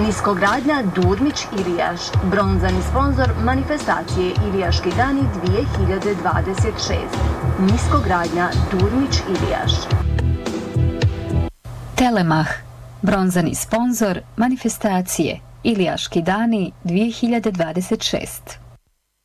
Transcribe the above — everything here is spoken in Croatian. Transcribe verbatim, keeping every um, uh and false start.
Niskogradnja Durmić Ilijaš, bronzani sponzor manifestacije Ilijaški dani dvije hiljade dvadeset šest. Niskogradnja Durmić Ilijaš. Telemah, bronzani sponzor manifestacije Ilijaški dani dvije hiljade dvadeset šest.